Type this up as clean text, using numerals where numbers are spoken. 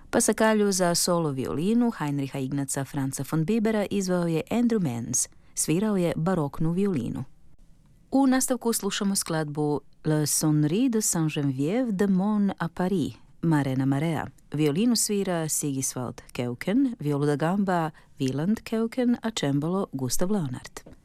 Pasakalju za solo violinu Heinricha Ignaca Franza von Bibera izveo je Andrew Mans, svirao je baroknu violinu. U nastavku slušamo skladbu Le Sonnerie de Saint-Geneviève de Mon à Paris, Marena Marea. Violinu svira Sigiswald Keuken, violu da gamba Wieland Keuken, a cembalo Gustav Leonhardt.